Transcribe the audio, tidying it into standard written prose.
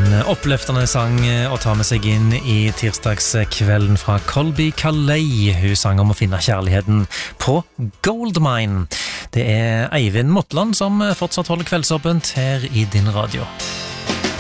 En oppløftende sang å ta med seg inn i tirsdagskvelden fra Colby Calais. Hun sang om å finne kjærligheten på Goldmine. Det Eivind Motland som fortsatt holder kveldsåpent her i din radio.